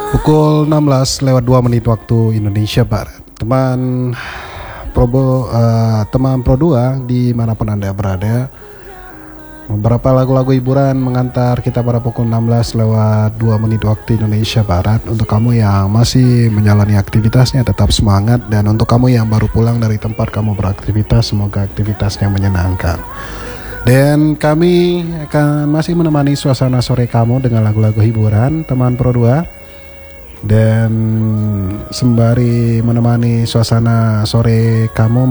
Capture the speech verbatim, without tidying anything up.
Pukul enam belas lewat dua menit waktu Indonesia Barat. Teman Probo, uh, teman Pro dua dimanapun Anda berada, beberapa lagu-lagu hiburan mengantar kita pada pukul enam belas lewat dua menit waktu Indonesia Barat. Untuk kamu yang masih menjalani aktivitasnya, tetap semangat. Dan untuk kamu yang baru pulang dari tempat kamu beraktivitas, semoga aktivitasnya menyenangkan. Dan kami akan masih menemani suasana sore kamu dengan lagu-lagu hiburan, teman Pro dua. Dan sembari menemani suasana sore kamu